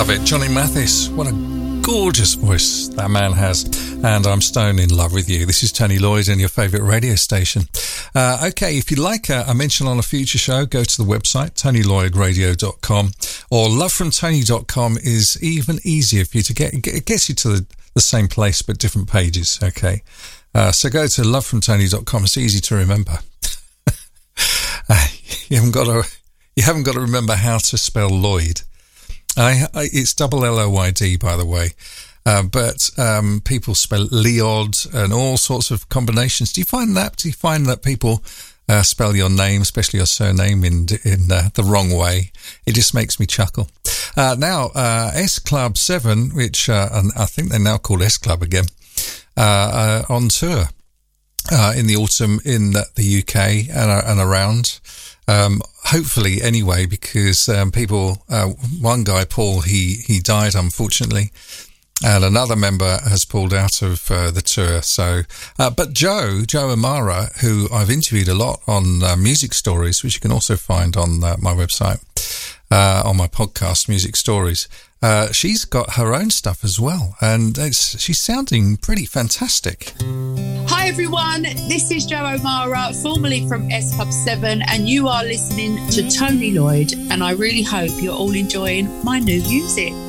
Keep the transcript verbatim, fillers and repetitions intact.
Love it. Johnny Mathis. What a gorgeous voice that man has. And I'm stone in love with you. This is Tony Lloyd and your favourite radio station. Uh, okay, if you'd like a, a mention on a future show, go to the website, tony lloyd radio dot com, or love from tony dot com is even easier for you to get. It gets you to the, the same place but different pages, okay? Uh, so go to love from tony dot com. It's easy to remember. uh, you haven't got to... You haven't got to remember how to spell Lloyd. I, I, it's double L O Y D, by the way. Uh, but um, people spell Leod and all sorts of combinations. Do you find that? Do you find that people uh, spell your name, especially your surname, in in uh, the wrong way? It just makes me chuckle. Uh, now, uh, S Club seven, which uh, I think they're now called S Club again, uh, uh, on tour uh, in the autumn in the U K and, uh, and around. Um, hopefully anyway, because um, people, uh, one guy, Paul, he, he died unfortunately, and another member has pulled out of uh, the tour. So, uh, but Joe, Joe Amara, who I've interviewed a lot on uh, Music Stories, which you can also find on uh, my website, uh, on my podcast, Music Stories. Uh, she's got her own stuff as well, and it's, she's sounding pretty fantastic. Hi everyone, this is Joe O'Mara, formerly from S Club seven, and you are listening to Tony Lloyd, and I really hope you're all enjoying my new music.